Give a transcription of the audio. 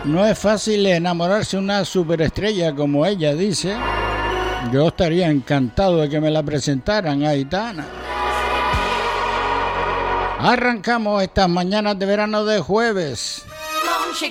No es fácil enamorarse de una superestrella como ella, dice. Yo estaría encantado de que me la presentaran, Aitana. Arrancamos estas mañanas de verano de jueves.